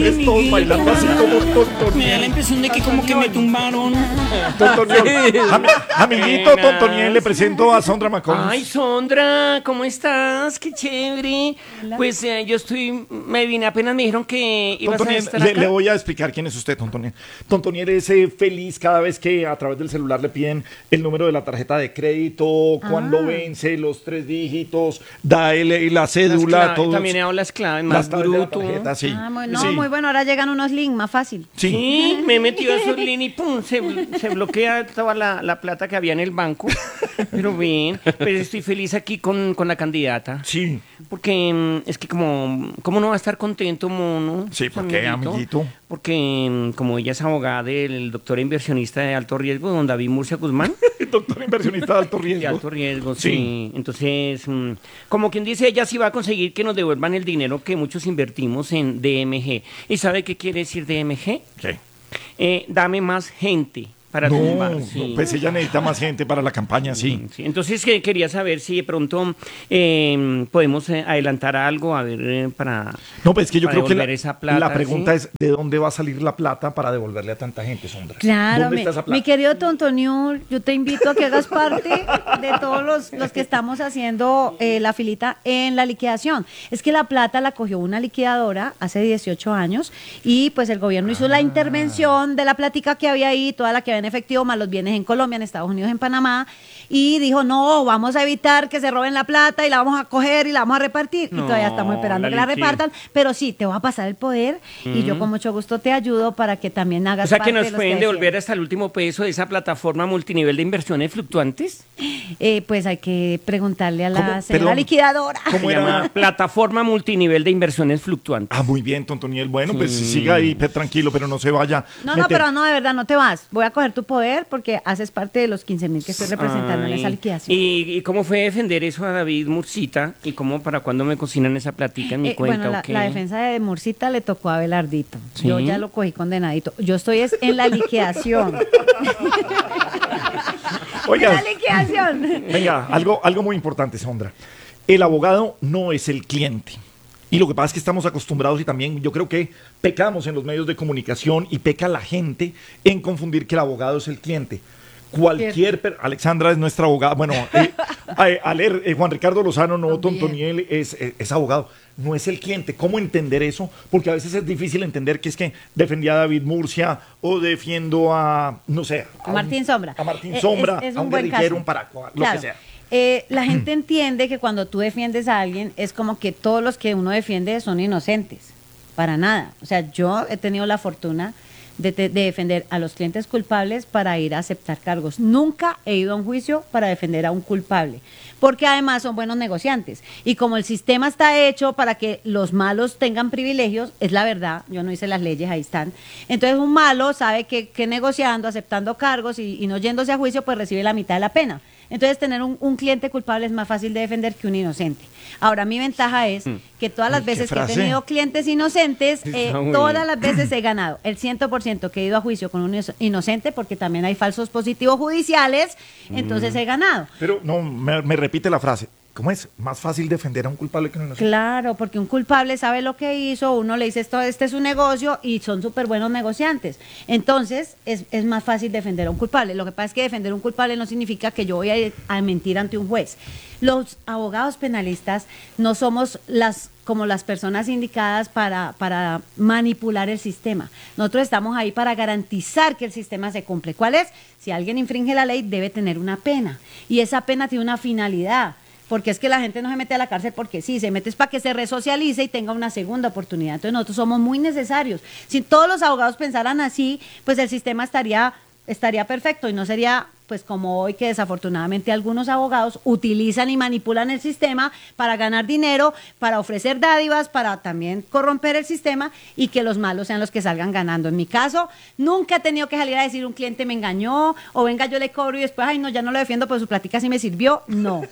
mujeres todos amiguito. bailando así como Me da la Tontoniel. impresión de que como que me tumbaron. Tontoniel. Amiguito Tontoniel, le presento a Sondra McCollum. Ay, Sondra, ¿cómo estás? Qué chévere. Pues me vine, apenas me dijeron que ibas a Tontoniel, estar acá. le voy a explicar quién es usted, Tontoniel. Tontoniel es feliz cada vez que a través del celular le piden el número de la tarjeta de crédito, cuando vence, los 3 dígitos, da la cédula, todo. También he dado las claves, más las claves de la bruto. tarjeta, sí. No, Sí. muy bueno, ahora llegan unos links más fácil. Sí, me he metido a esos links y pum, se bloquea toda la plata que había en el banco. Pero bien, pues estoy feliz aquí con la candidata. Sí. Porque es que ¿cómo no va a estar contento, mono? Sí, ¿por qué, amiguito? Porque como ella es abogada del doctor inversionista de alto riesgo, don David Murcia Guzmán. Doctor inversionista de alto riesgo. De alto riesgo, Sí. sí. Entonces, como quien dice, ella sí va a conseguir que nos devuelvan el dinero que muchos invertimos en DMG. ¿Y sabe qué quiere decir DMG? ¿Qué? Dame más gente para No, tumbar. no, Sí. pues ella necesita más gente para la campaña, sí. Sí, entonces quería saber si de pronto podemos adelantar algo, a ver, para... No, pues es que yo para creo que devolver esa plata, la pregunta ¿sí? es ¿de dónde va a salir la plata para devolverle a tanta gente, Sondra? Claro, ¿Dónde está esa plata? mi querido Tontoniul, yo te invito a que hagas parte de todos los que estamos haciendo la filita en la liquidación. Es que la plata la cogió una liquidadora hace 18 años y pues el gobierno hizo la intervención de la plática que había ahí, toda la que había en efectivo, más los bienes en Colombia, en Estados Unidos, en Panamá, y dijo, no, vamos a evitar que se roben la plata y la vamos a coger y la vamos a repartir. Y No, todavía estamos esperando la que la liquide. repartan, pero sí, te voy a pasar el poder y yo con mucho gusto te ayudo para que también hagas O sea, que parte nos de los pueden devolver deciden. hasta el último peso de esa plataforma multinivel de inversiones fluctuantes. Pues hay que preguntarle a ¿Cómo? la señora Perdón. liquidadora. ¿Cómo Se era? llama plataforma multinivel de inversiones fluctuantes. Ah, muy bien, Tontoniel. Bueno, pues siga ahí, tranquilo, pero no se vaya. No, meter. pero no, de verdad, no te vas. Voy a coger tu poder porque haces parte de los 15.000 que estoy representando en Ay, esa liquidación. ¿Y cómo fue defender eso a David Murcita? ¿Y cómo para cuándo me cocinan esa platica en mi cuenta? Bueno, o qué? la defensa de Murcita le tocó a Belardito. ¿Sí? Yo ya lo cogí condenadito. Yo estoy en la liquidación. Oiga, La liquidación. venga, algo muy importante, Sondra. El abogado no es el cliente. Y lo que pasa es que estamos acostumbrados y también yo creo que pecamos en los medios de comunicación y peca la gente en confundir que el abogado es el cliente. Alexandra es nuestra abogada. Bueno, Juan Ricardo Lozano, no, Tontoniel, es abogado. No es el cliente. ¿Cómo entender eso? Porque a veces es difícil entender que es que defendía a David Murcia o defiendo a, no sé, A Martín Sombra. A Martín Sombra, Es a un buen guerrillero, caso. un paracuá, lo Claro. que sea. La gente entiende que cuando tú defiendes a alguien es como que todos los que uno defiende son inocentes. Para nada. O sea, yo he tenido la fortuna de defender a los clientes culpables para ir a aceptar cargos. Nunca he ido a un juicio para defender a un culpable, porque además son buenos negociantes. Y como el sistema está hecho para que los malos tengan privilegios, es la verdad, yo no hice las leyes, ahí están. Entonces un malo sabe que negociando, aceptando cargos y no yéndose a juicio, pues recibe la mitad de la pena. Entonces tener un cliente culpable es más fácil de defender que un inocente. Ahora, mi ventaja es que todas las Ay, qué veces que he frase. tenido clientes inocentes, Está muy todas bien. las veces he ganado. El 100% que he ido a juicio con un inocente, porque también hay falsos positivos judiciales, entonces he ganado. Pero no, me repite la frase. ¿Cómo es? Más fácil defender a un culpable que a un inocente. Claro, porque un culpable sabe lo que hizo, uno le dice este es un negocio y son súper buenos negociantes. Entonces, es más fácil defender a un culpable. Lo que pasa es que defender a un culpable no significa que yo voy a mentir ante un juez. Los abogados penalistas no somos como las personas indicadas para manipular el sistema. Nosotros estamos ahí para garantizar que el sistema se cumple. ¿Cuál es? Si alguien infringe la ley, debe tener una pena. Y esa pena tiene una finalidad. Porque es que la gente no se mete a la cárcel porque sí, se mete es para que se resocialice y tenga una segunda oportunidad. Entonces nosotros somos muy necesarios. Si todos los abogados pensaran así, pues el sistema estaría perfecto y no sería pues como hoy que desafortunadamente algunos abogados utilizan y manipulan el sistema para ganar dinero, para ofrecer dádivas, para también corromper el sistema y que los malos sean los que salgan ganando. En mi caso, nunca he tenido que salir a decir un cliente me engañó o venga yo le cobro y después, ay no, ya no lo defiendo, pues su plática sí me sirvió. No.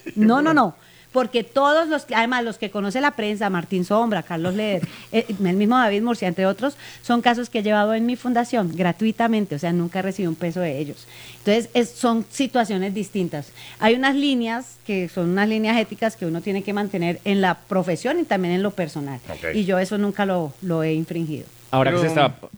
Porque todos además los que conoce la prensa, Martín Sombra, Carlos Leder, el mismo David Murcia, entre otros, son casos que he llevado en mi fundación gratuitamente, o sea, nunca he recibido un peso de ellos. Entonces, son situaciones distintas. Hay unas líneas que son unas líneas éticas que uno tiene que mantener en la profesión y también en lo personal. Okay. Y yo eso nunca lo he infringido. Ahora Pero- que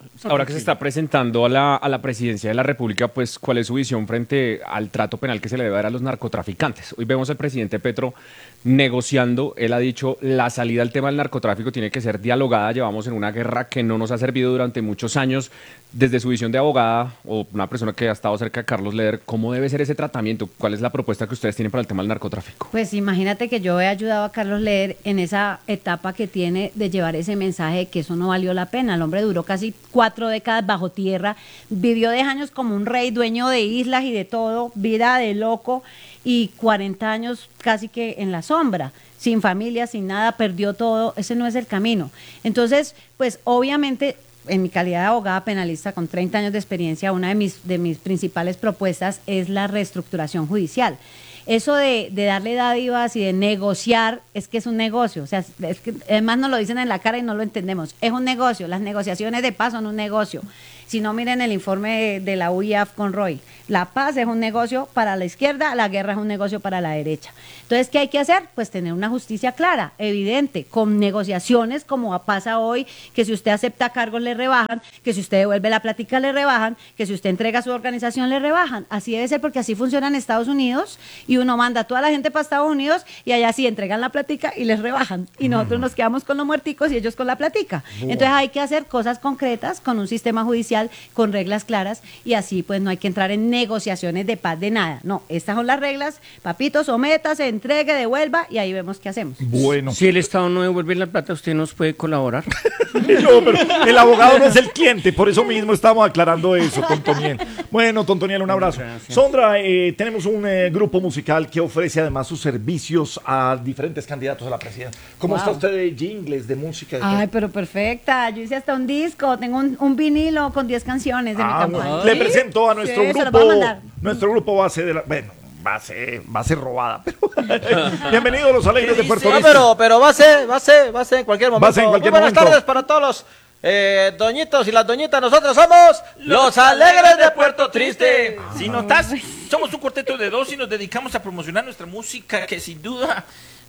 se está presentando a la presidencia de la República, pues, ¿cuál es su visión frente al trato penal que se le debe dar a los narcotraficantes? Hoy vemos al presidente Petro negociando. Él ha dicho, la salida al tema del narcotráfico tiene que ser dialogada. Llevamos en una guerra que no nos ha servido durante muchos años. Desde su visión de abogada o una persona que ha estado cerca de Carlos Leder, ¿cómo debe ser ese tratamiento? ¿Cuál es la propuesta que ustedes tienen para el tema del narcotráfico? Pues imagínate que yo he ayudado a Carlos Leder en esa etapa que tiene de llevar ese mensaje de que eso no valió la pena. El hombre duró casi 4 décadas bajo tierra, vivió 10 años como un rey, dueño de islas y de todo, vida de loco, y 40 años casi que en la sombra, sin familia, sin nada, perdió todo. Ese no es el camino. Entonces, pues obviamente, en mi calidad de abogada penalista con 30 años de experiencia, una de mis principales propuestas es la reestructuración judicial. Eso de darle dádivas y de negociar, es que es un negocio. O sea, es que además nos lo dicen en la cara y no lo entendemos. Es un negocio. Las negociaciones de paz son un negocio. Si no, miren el informe de la UIAF con Roy. La paz es un negocio para la izquierda, la guerra es un negocio para la derecha. Entonces, ¿qué hay que hacer? Pues tener una justicia clara, evidente, con negociaciones como pasa hoy, que si usted acepta cargos le rebajan, que si usted devuelve la plática le rebajan, que si usted entrega su organización le rebajan. Así debe ser porque así funciona en Estados Unidos y uno manda a toda la gente para Estados Unidos y allá sí entregan la plática y les rebajan. Y nosotros nos quedamos con los muerticos y ellos con la plática. Entonces hay que hacer cosas concretas con un sistema judicial, con reglas claras y así pues no hay que entrar en negociaciones de paz de nada. No, estas son las reglas. Papito, sométase, entregue, devuelva y ahí vemos qué hacemos. Bueno. Si el Estado no devuelve la plata, ¿usted nos puede colaborar? No, pero el abogado no es el cliente, por eso mismo estamos aclarando eso, Tontoniel. Bueno, Tontoniel, un abrazo. Gracias. Sondra, tenemos un grupo musical que ofrece además sus servicios a diferentes candidatos a la presidencia. ¿Cómo Wow. está usted de jingles, de música? Ay, pero perfecta. Yo hice hasta un disco. Tengo un vinilo con 10 canciones de mi campaña. Bueno, le presento a nuestro Sí, se lo grupo. voy a mandar. Nuestro grupo base de la... Bueno, va a ser robada, pero... Bienvenidos a los Alegres de Puerto No, Rico. pero va a ser en cualquier momento. Va a ser en cualquier Muy buenas momento. tardes para todos los doñitos y las doñitas. Nosotros somos los Alegres de Puerto Triste. Si notas, somos un cuarteto de 2 y nos dedicamos a promocionar nuestra música, que sin duda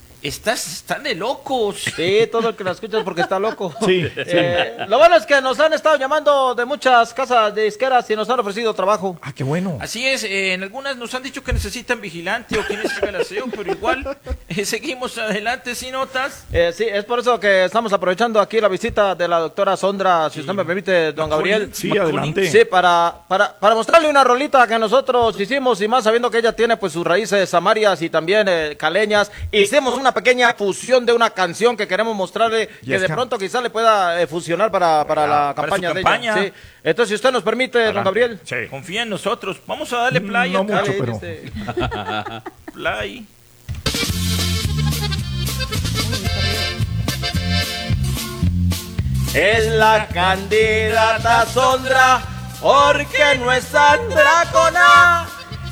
están de locos. Sí, todo el que la escucha es porque está loco. Sí, Lo bueno es que nos han estado llamando de muchas casas de disqueras y nos han ofrecido trabajo. Ah, qué bueno. Así es, en algunas nos han dicho que necesitan vigilante o quienes hagan el aseo, pero igual seguimos adelante, si notas. Sí, es por eso que estamos aprovechando aquí la visita de la doctora Sondra, si usted me permite, don Gabriel. Sí, adelante. Sí, para mostrarle una rolita que nosotros hicimos y más sabiendo que ella tiene pues sus raíces samarias y también caleñas, hicimos una pequeña fusión de una canción que queremos mostrarle que de pronto quizá le pueda fusionar para la para campaña su de campaña. ella. Sí. Entonces, si usted nos permite, don Gabriel. Sí. Confía en nosotros. Vamos a darle play. No acá. mucho, pero... Play. Es la candidata Sondra, porque no es Sandra con A.